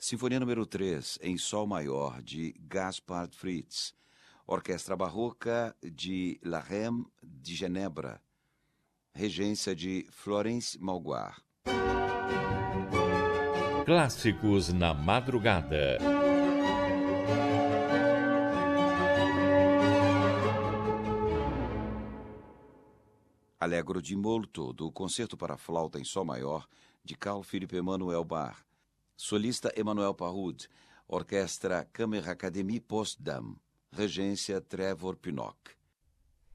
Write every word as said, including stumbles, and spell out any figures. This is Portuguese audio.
Sinfonia número três, em Sol maior, de Gaspard Fritz. Orquestra Barroca de La Reine de Genebra. Regência de Florence Malguard. Clássicos na madrugada. Allegro di molto, do Concerto para Flauta em Sol maior, de Carl Philipp Emanuel Bach. Solista Emmanuel Parud. Orquestra Kammerakademie Potsdam. Regência Trevor Pinnock.